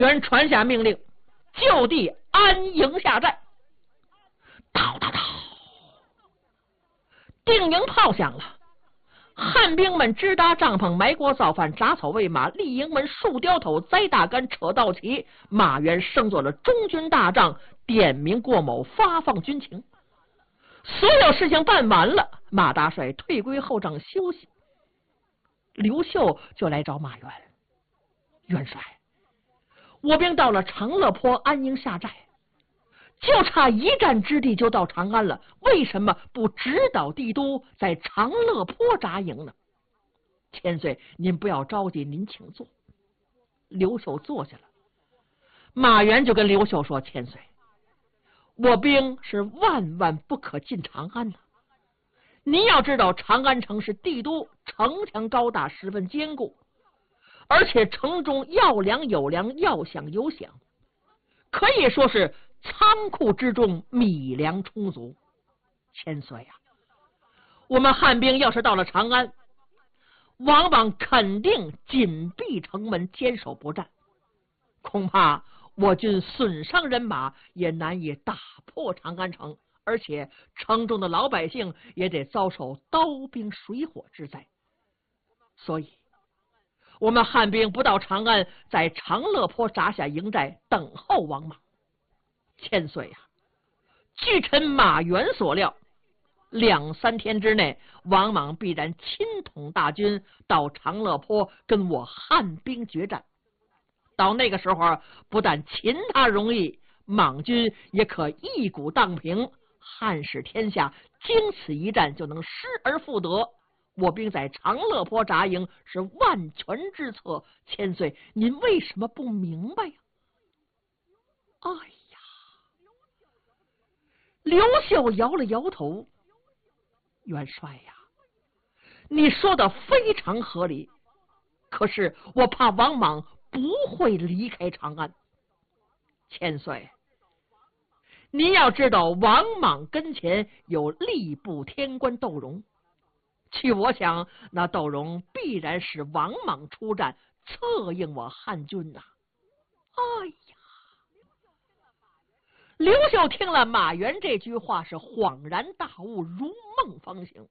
元传下命令，就地安营下寨。叨叨叨，定营炮响了。汉兵们支搭帐篷，埋锅造饭，铡草喂马，立营门，竖雕头，栽大杆，扯道旗。马援升做了中军大帐，点名过某，发放军情。所有事情办完了，马大帅退归后帐休息。刘秀就来找马援，元帅，我兵到了长乐坡安营下寨，就差一战之地就到长安了，为什么不直捣帝都，在长乐坡扎营呢？千岁，您不要着急，您请坐。刘秀坐下了，马援就跟刘秀说：“千岁，我兵是万万不可进长安呐。您要知道，长安城是帝都，城墙高大，十分坚固，而且城中要粮有粮，要饷有饷，可以说是仓库之中米粮充足。千岁啊，我们汉兵要是到了长安，王莽肯定紧闭城门，坚守不战，恐怕我军损伤人马，也难以打破长安城，而且城中的老百姓也得遭受刀兵水火之灾。所以我们汉兵不到长安，在长乐坡扎下营寨，等候王莽。千岁啊，据臣马援所料，2、3天之内，王莽必然亲统大军到长乐坡，跟我汉兵决战。到那个时候，不但擒他容易，莽军也可一鼓荡平，汉室天下经此一战就能失而复得。我兵在长乐坡扎营是万全之策，千岁您为什么不明白呀？哎呀，刘秀摇了摇头，元帅呀，你说的非常合理，可是我怕王莽不会离开长安。千岁，您要知道，王莽跟前有吏部天官窦融，据我想，那窦融必然是王莽出战，策应我汉军呐。哎呀，刘秀听了马援这句话，是恍然大悟，如梦方醒。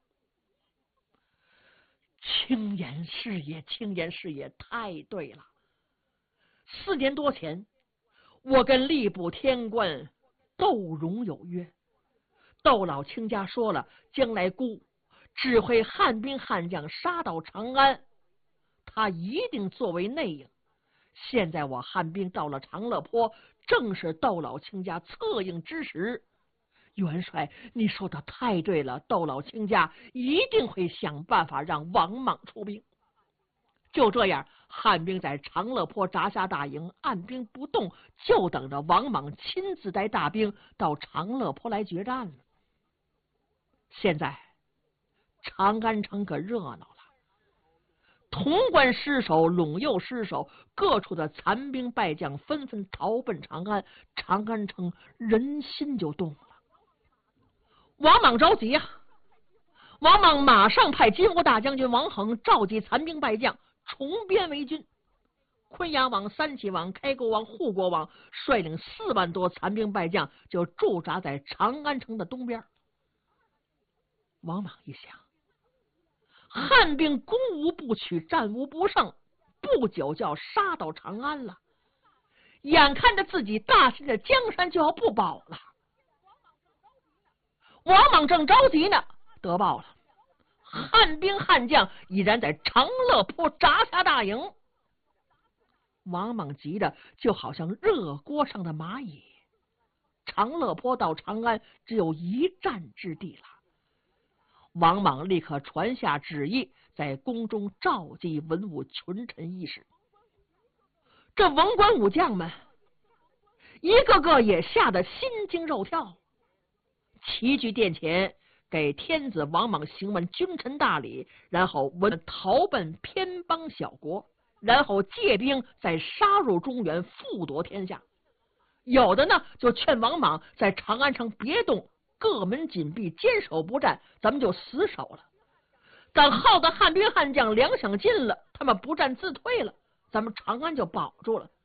轻言是也，轻言是也，太对了。4年多前，我跟吏部天官窦融有约，窦老卿家说了，将来孤指挥汉兵悍将杀到长安，他一定作为内应。现在我汉兵到了长乐坡，正是窦老卿家策应之时。元帅，你说的太对了，窦老卿家一定会想办法让王莽出兵。就这样，汉兵在长乐坡扎下大营，按兵不动，就等着王莽亲自带大兵到长乐坡来决战了。现在长安城可热闹了，潼关失守，陇右失守，各处的残兵败将纷纷逃奔长安，长安城人心就动了。王莽着急啊！王莽马上派金吾大将军王恒召集残兵败将，重编为军。昆阳王、三齐王、开国王、护国王率领4万多残兵败将，就驻扎在长安城的东边。王莽一想，汉兵攻无不取，战无不胜，不久就要杀到长安了，眼看着自己大秦的江山就要不保了。王莽正着急呢，得报了，汉兵悍将已然在长乐坡扎下大营。王莽急得就好像热锅上的蚂蚁，长乐坡到长安只有一战之地了。王莽立刻传下旨意，在宫中召集文武群臣议事。这文官武将们一个个也吓得心惊肉跳，齐聚殿前，给天子王莽行完君臣大礼，然后逃奔偏邦小国，然后借兵再杀入中原，复夺天下。有的呢就劝王莽在长安城别动，各门紧闭，坚守不战，咱们就死守了。等耗得汉兵悍将粮饷尽了，他们不战自退了，咱们长安就保住了。